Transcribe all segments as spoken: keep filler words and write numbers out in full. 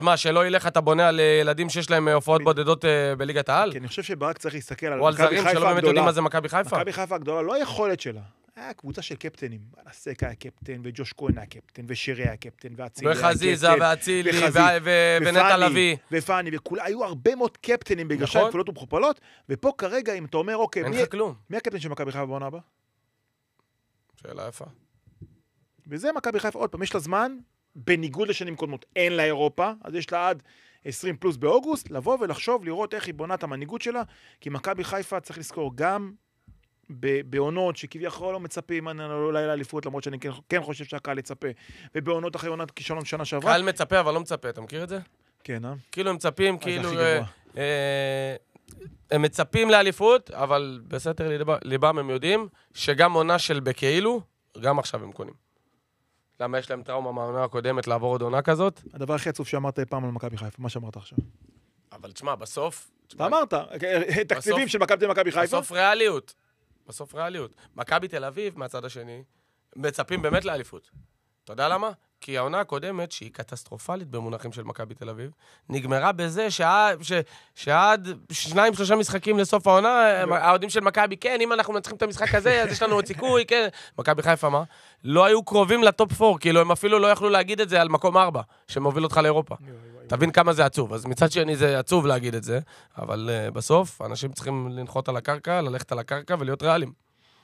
מה, שלא ילך אתה בונה על ילדים שיש להם הופעות בודדות בליגת העל? כי אני חושב שברק צריך להסתכל על או על זרים שלא באמת יודעים מה זה מכבי חיפה. מכבי חיפה הגדולה, לא היכולת שלה. היה קבוצה של קפטנים. הסק היה קפטן, וג'וש כהן היה קפטן, ושירי היה קפטן, ואצילי היה קפטן. וחזיזה, ואצילי, ונטע לביא. ופני, וכולה, היו הרבה מאוד קפטנים בגרשיים כפולות ומכופלות, ופה כרגע, אם אתה אומר, אוקיי, מי הקפטן של מכבי חיפה בעונה הבאה? שאלה יפה. וזה מכבי חיפה, עוד פעם, יש לה זמן, בניגוד לשנים קודמות, אין לה אירופה, אז יש לה עד עשרים פלוס באוגוסט, לבוא ולחשוב, לראות איך היא בונה את המנהיגות שלה, כי מכבי חיפה צריך לזכור גם בעונות שכביכול לא מצפים אולי לאליפות, למרות שאני כן חושב שהקהל יצפה, ובעונות אחרי עונת כישלון שנה שעברה. קהל מצפה, אבל לא מצפה, אתה מכיר את זה? כן, אה? כאילו הם מצפים, כאילו... הם מצפים לאליפות, אבל בסתר ליבם הם יודעים שגם עונה של בכאילו, גם עכשיו הם קונים. למה יש להם טראומה מהעונה הקודמת לעבור עוד עונה כזאת? הדבר הכי עצוב שאמרת פעם על מכבי חיפה, מה שאמרת עכשיו. אבל תשמע, בסוף... אתה אמרת, תקציבים של מכבי חיפה. בסוף ריאליות. בסוף ריאליות. מכבי תל אביב, מהצד השני, מצפים באמת לאליפות. אתה יודע למה? כי העונה הקודמת, שהיא קטסטרופלית במונחים של מכבי תל אביב, נגמרה בזה שעד, ש, שעד שניים, שלושה משחקים לסוף העונה, העודים של מכבי, כן, אם אנחנו מנצחים את המשחק הזה, אז יש לנו עוד סיכוי, כן. מכבי חיפה, מה? לא היו קרובים לטופ פור, כאילו הם אפילו לא יכלו להגיד את זה על מקום ארבע, שמוביל אותך לאירופה. תבין כמה זה עצוב. אז מצד שני זה עצוב להגיד את זה, אבל uh, בסוף, אנשים צריכים לנחות על הקרקע, ללכת על הקרקע ולהיות ריאליים.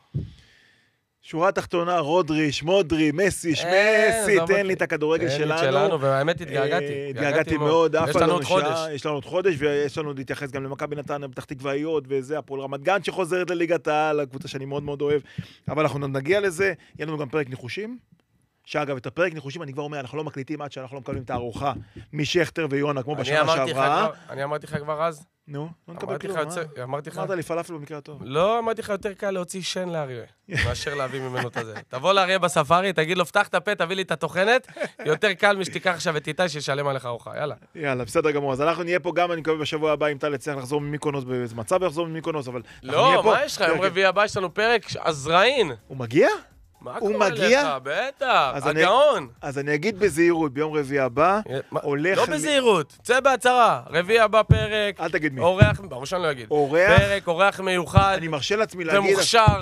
שורה תחתונה, רודריש, מודרי, מסי, מסי, תן לי את הכדורגל שלנו. שלנו, והאמת התגעגעתי. התגעגעתי מאוד, יש לנו עוד חודש. יש לנו עוד חודש, ויש לנו להתייחס גם למכבי נתניה, פתח תקוואיות, וזה, הפועל רמת גן שחוזרת לליגת העל, הקבוצה שאני מאוד מאוד אוהב. אבל אנחנו נגיע לזה, יהיה לנו גם פרק ניחושים. שאגב, את הפרק ניחושים, אני כבר אומר, אנחנו לא מקליטים עד שאנחנו לא מקבלים את הארוחה משכתר ויונה, כמו בשנה שעברה. אני אמרתי לך כבר אז. נו, לא נקבל כלום, אה? אמרתי לך... אמרת לי פלאפל במקרה הטוב. לא, אמרתי לך יותר קל להוציא שן לאריה, מאשר להביא ממנו את הזה. תבוא לאריה בספארי, תגיד לו, פתח את הפה, תביא לי את התוכנת, יותר קל משתיקח עכשיו את איתי שישלם עליך ארוחה, יאללה. יאללה, בסדר גמור. אז אנחנו נהיה פה גם, אני מקווה בשבוע הבא, אם טל יצליח לחזור ממיקונוס באיזה מצב יחזור ממיקונוס, אבל... לא, מה יש לך? יום רביעי הבא יש לנו פרק עזראים. הוא מגיע? הוא מגיע? בטח, הגאון. אז אני אגיד בזהירות, ביום רביעי הבא, הולך... לא בזהירות, צא בהצהרה. רביעי הבא פרק. אל תגיד מי. אורח, ברור שאני לא אגיד. אורח. פרק, אורח מיוחד. אני מרשה לעצמי להגיד... ומוכשר,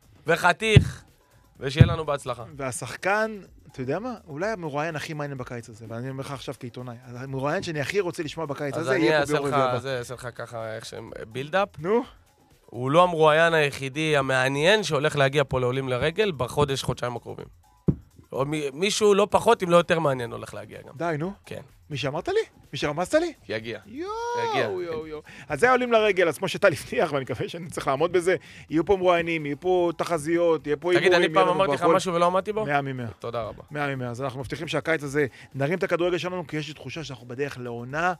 וחתיך, ושיהיה לנו בהצלחה. והשחקן, אתה יודע מה? אולי המרואיין הכי מעניין בקיץ הזה, ואני אומר לך עכשיו כעיתונאי. המרואיין שאני הכי רוצה לשמוע בקיץ הזה, יהיה פה ביום רביעי הבא. אז אני אעשה לך ככה, איך שהם... בילדאפ. נו. הוא לא המרואיין היחידי המעניין שהולך להגיע פה לעולים לרגל בחודש, חודשיים הקרובים. או מישהו לא פחות, אם לא יותר מעניין, הולך להגיע גם. די, נו. כן. מי שאמרת לי? מי שרמזת לי? יגיע. יואו, יואו, יואו. אז זה עולים לרגל, אז כמו שאתה לפניח, ואני מקווה שאני צריך לעמוד בזה, יהיו פה מרואיינים, יהיו פה תחזיות, יהיו פה תגיד, אני פעם אמרתי לך משהו ולא עמדתי בו? מאה ממאה. תודה רבה. מאה ממאה. אז אנחנו מבטיחים שהקיץ הזה נרים את הכדורגל שלנו, כי יש לי תחושה שאנחנו בדרך לעונה.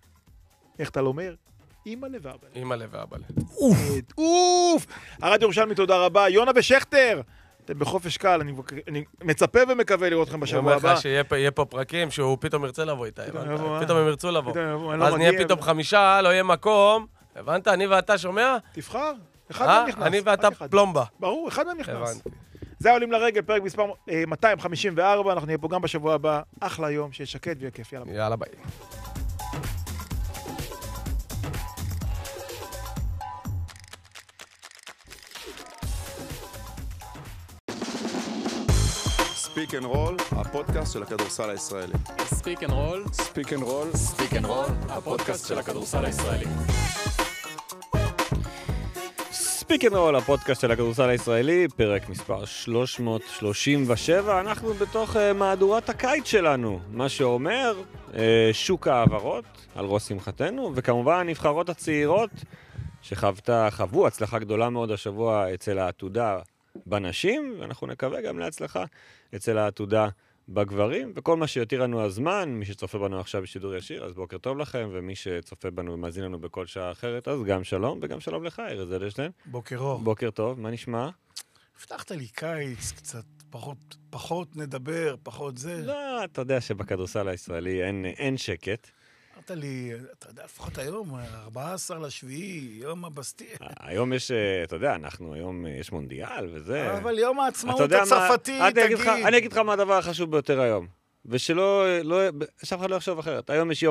איך אתה לא אומר? אימא לב ואבא. אימא לב ואבא. אוף, אוף. הרדיו ירושלמי, תודה רבה. יונה ושכתר. אתם בחופש קל, אני, אני מצפה ומקווה לראות אתכם בשבוע הבא. אני אומר לך שיהיה פה פרקים שהוא פתאום ירצה לבוא איתה. פתאום הם ירצו לבוא. אז נהיה פתאום חמישה, לא יהיה מקום. הבנת? אני ואתה שומע? תבחר. אחד מהם נכנס. אני ואתה פלומבה. ברור, אחד מהם נכנס. זה עולים לרגל, פרק מספר מאתיים חמישים וארבע. אנחנו נהיה פה גם בשבוע הבא. אחלה יום, שיהיה שקט ויהיה כיף. יאללה. יאללה ביי. ספיק אנד רול, הפודקאסט של הכדורסל הישראלי. ספיק אנד רול, ספיק אנד רול, ספיק אנד רול, הפודקאסט של הכדורסל הישראלי. ספיק אנד רול, הפודקאסט של הכדורסל הישראלי, פרק מספר שלוש מאות שלושים ושבע, אנחנו בתוך uh, מהדורת הקיץ שלנו, מה שאומר uh, שוק העברות, על ראש שמחתנו, וכמובן הנבחרות הצעירות שחוותה, חוו הצלחה גדולה מאוד השבוע אצל העתודה בנשים, ואנחנו נקווה גם להצלחה אצל העתודה בגברים, וכל מה שיותיר לנו הזמן, מי שצופה בנו עכשיו בשידור ישיר, אז בוקר טוב לכם, ומי שצופה בנו ומאזין לנו בכל שעה אחרת, אז גם שלום, וגם שלום לך, ארז אדלשטיין. בוקר אור. בוקר טוב, מה נשמע? הבטחת לי קיץ, קצת פחות, פחות נדבר, פחות זה. לא, אתה יודע שבכדורסל הישראלי אין, אין שקט. אמרת לי, אתה יודע, לפחות היום, ארבעה עשר לשביעי, יום הבסטיה. היום יש, אתה יודע, אנחנו, היום יש מונדיאל וזה. אבל יום העצמאות הצרפתי, תגיד. אני אגיד לך מה הדבר החשוב ביותר היום, ושלא, לא, שאף אחד לא יחשוב אחרת. היום יש יום